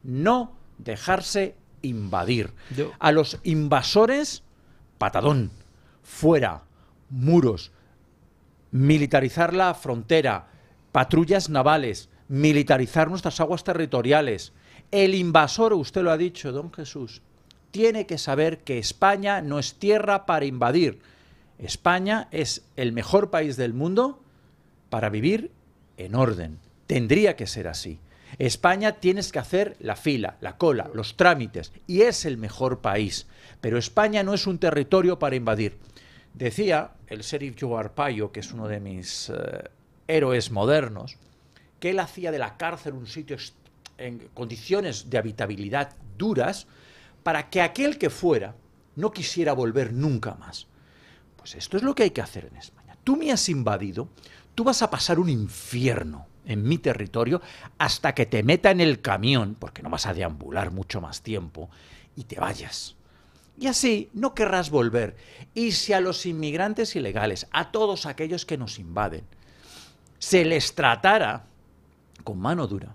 no dejarse invadir. A los invasores, patadón, fuera, muros, militarizar la frontera, patrullas navales, militarizar nuestras aguas territoriales. El invasor, usted lo ha dicho, don Jesús, tiene que saber que España no es tierra para invadir. España es el mejor país del mundo para vivir en orden. Tendría que ser así. España tienes que hacer la fila, la cola, los trámites, y es el mejor país. Pero España no es un territorio para invadir. Decía el sheriff Joe Arpaio, que es uno de mis héroes modernos, que él hacía de la cárcel un sitio en condiciones de habitabilidad duras para que aquel que fuera no quisiera volver nunca más. Pues esto es lo que hay que hacer en España. Tú me has invadido, tú vas a pasar un infierno en mi territorio hasta que te meta en el camión, porque no vas a deambular mucho más tiempo, y te vayas. Y así no querrás volver. Y si a los inmigrantes ilegales, a todos aquellos que nos invaden, se les tratara con mano dura,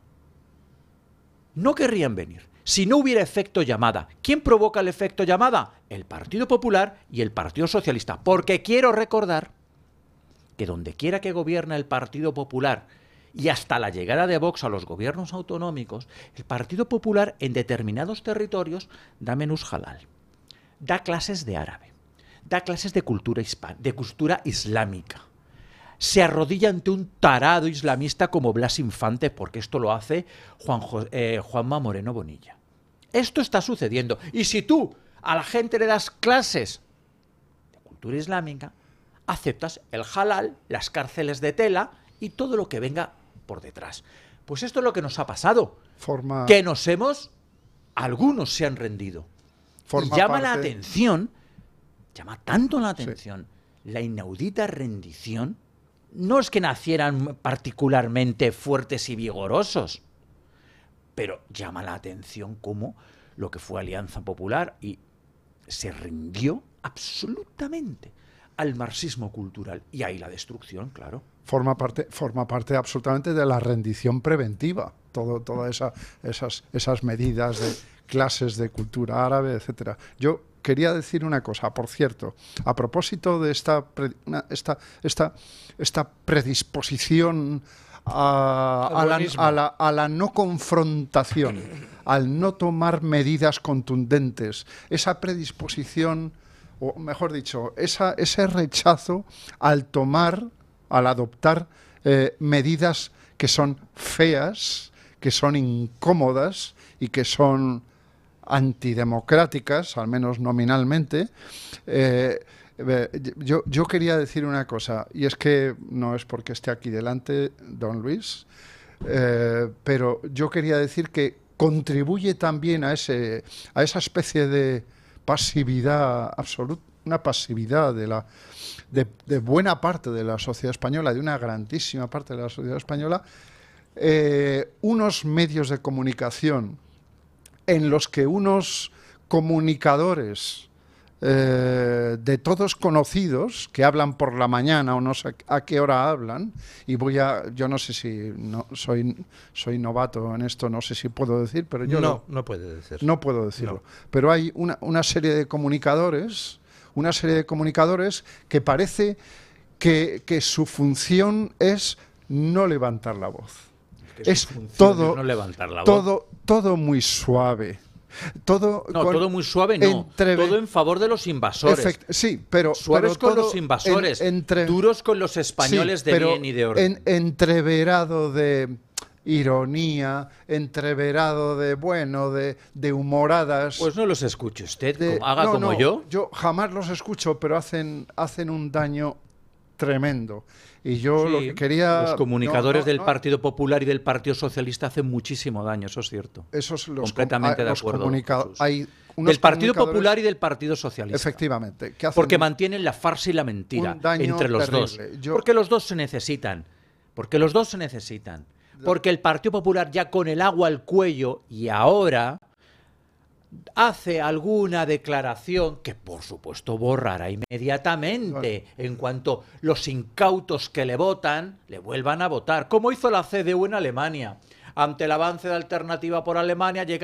no querrían venir. Si no hubiera efecto llamada. ¿Quién provoca el efecto llamada? El Partido Popular y el Partido Socialista. Porque quiero recordar que donde quiera que gobierna el Partido Popular y hasta la llegada de Vox a los gobiernos autonómicos, el Partido Popular en determinados territorios da menús halal, da clases de árabe, da clases de cultura islámica. Se arrodilla ante un tarado islamista como Blas Infante, porque esto lo hace Juanma Moreno Bonilla. Esto está sucediendo. Y si tú a la gente le das clases de cultura islámica, aceptas el halal, las cárceles de tela y todo lo que venga por detrás. Pues esto es lo que nos ha pasado. Que algunos se han rendido. Y llama la atención, llama tanto la atención, la inaudita rendición. No es que nacieran particularmente fuertes y vigorosos, pero llama la atención cómo lo que fue Alianza Popular y se rindió absolutamente al marxismo cultural. Y ahí la destrucción, claro. Forma parte absolutamente de la rendición preventiva. Todas esas medidas de clases de cultura árabe, etcétera. Yo quería decir una cosa, por cierto, a propósito de esta predisposición a la no confrontación, al no tomar medidas contundentes, esa predisposición, o mejor dicho, ese rechazo al adoptar medidas que son feas, que son incómodas y que son antidemocráticas, al menos nominalmente. Yo quería decir una cosa, y es que no es porque esté aquí delante don Luis, pero yo quería decir que contribuye también a esa especie de pasividad absoluta, una pasividad de buena parte de la sociedad española, de una grandísima parte de la sociedad española, unos medios de comunicación en los que unos comunicadores de todos conocidos, que hablan por la mañana o no sé a qué hora hablan, y yo no sé si soy novato en esto, no sé si puedo decir, pero yo no puede decir. No puedo decirlo. No. Pero hay una serie de comunicadores, que parece que su función es no levantar la voz. Es todo, no levantar la voz. Todo muy suave. Todo muy suave no. Todo en favor de los invasores. Sí, pero suaves con los invasores, duros con los españoles de bien y de orden. Entreverado de ironía, entreverado de humoradas. Pues no los escuche usted, como yo. Yo jamás los escucho, pero hacen un daño tremendo. Y yo lo que quería... Los comunicadores del Partido Popular y del Partido Socialista hacen muchísimo daño, eso es cierto. Completamente de acuerdo. Del Partido Popular y del Partido Socialista. Efectivamente. Porque mantienen la farsa y la mentira entre los dos. Porque los dos se necesitan. Porque el Partido Popular ya con el agua al cuello y ahora hace alguna declaración que por supuesto borrará inmediatamente en cuanto los incautos que le votan le vuelvan a votar, como hizo la CDU en Alemania. Ante el avance de Alternativa por Alemania llega